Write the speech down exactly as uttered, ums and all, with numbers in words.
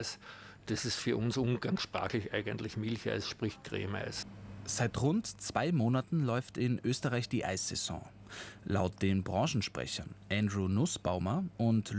Das ist für uns umgangssprachlich eigentlich Milcheis, sprich Cremeeis. Seit rund zwei Monaten läuft in Österreich die Eissaison. Laut den Branchensprechern Andrew Nussbaumer und